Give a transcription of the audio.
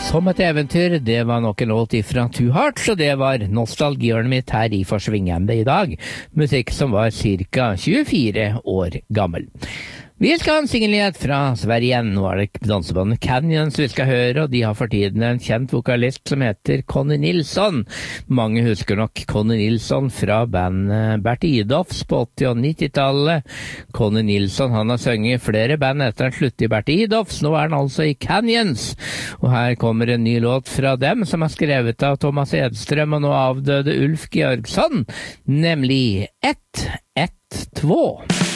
Som et eventyr, det var nok en låt ifra Two Hearts, og det var nostalgihjørnet mitt her i Forsvingende i dag. Musikk som var cirka 24 år gammel. Vi skal ha en singelnyhet fra Sverige igjen. Nå er det dansebandet Canyons vi skal høre, og de har for tiden en kjent vokalist som heter Conny Nilsson. Mange husker nok Conny Nilsson fra bandet Bert Idolfs på 80- og 90-tallet. Conny Nilsson, han har sunget flere band etter han sluttet i Bert Idolfs. Nå er han altså i Canyons. Og her kommer en ny låt fra dem som er skrevet av Thomas Edstrøm og nå avdøde Ulf Georgsson, nemlig 112.